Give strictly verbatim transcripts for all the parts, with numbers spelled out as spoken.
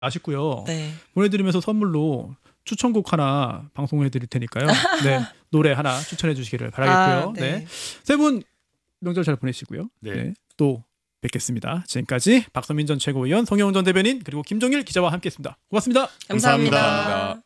아쉽고요. 네. 보내드리면서 선물로 추천곡 하나 방송해 드릴 테니까요. 네, 노래 하나 추천해 주시기를 바라겠고요. 아, 네. 네. 세 분 명절 잘 보내시고요. 네. 네. 또 뵙겠습니다. 지금까지 박선민 전 최고위원, 송영훈 전 대변인, 그리고 김종일 기자와 함께했습니다. 고맙습니다. 감사합니다. 감사합니다.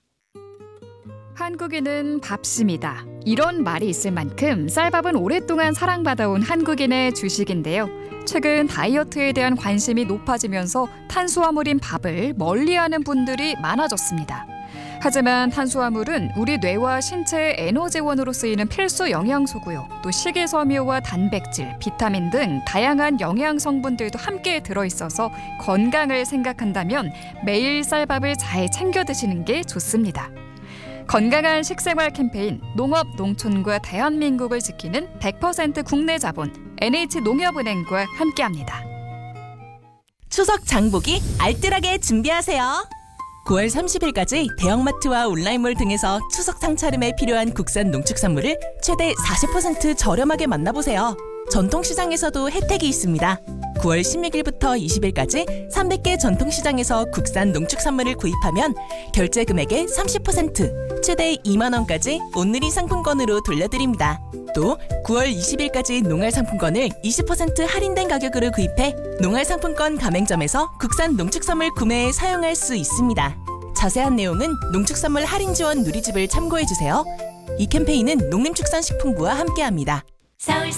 한국인은 밥심이다. 이런 말이 있을 만큼 쌀밥은 오랫동안 사랑받아온 한국인의 주식인데요. 최근 다이어트에 대한 관심이 높아지면서 탄수화물인 밥을 멀리하는 분들이 많아졌습니다. 하지만 탄수화물은 우리 뇌와 신체의 에너지원으로 쓰이는 필수 영양소고요. 또 식이섬유와 단백질, 비타민 등 다양한 영양 성분들도 함께 들어있어서 건강을 생각한다면 매일 쌀밥을 잘 챙겨 드시는 게 좋습니다. 건강한 식생활 캠페인 농업 농촌과 대한민국을 지키는 백 퍼센트 국내 자본 엔에이치농협은행과 함께합니다. 추석 장보기 알뜰하게 준비하세요. 구월 삼십일까지 대형마트와 온라인몰 등에서 추석 상차림에 필요한 국산 농축산물을 최대 사십 퍼센트 저렴하게 만나보세요. 전통시장에서도 혜택이 있습니다. 구월 십육일부터 이십일까지 삼백 개 전통시장에서 국산 농축산물을 구입하면 결제 금액의 삼십 퍼센트, 최대 이만 원까지 온누리 상품권으로 돌려드립니다. 또 구월 이십일까지 농알상품권을 이십 퍼센트 할인된 가격으로 구입해 농알상품권 가맹점에서 국산 농축산물 구매에 사용할 수 있습니다. 자세한 내용은 농축산물 할인 지원 누리집을 참고해주세요. 이 캠페인은 농림축산식품부와 함께합니다. 서울